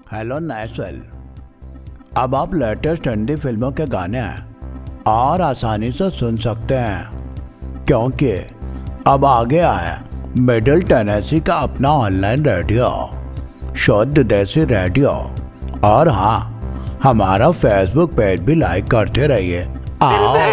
Hello नेस्वेल, अब आप latest Hindi फिल्मों के गाने और आसानी से सुन सकते हैं क्योंकि अब आ गया है मिडिल टेनेसी का अपना ऑनलाइन रेडियो, शुद्ध देसी रेडियो। और हाँ, हमारा फेसबुक पेज भी लाइक करते रहिए। आओ।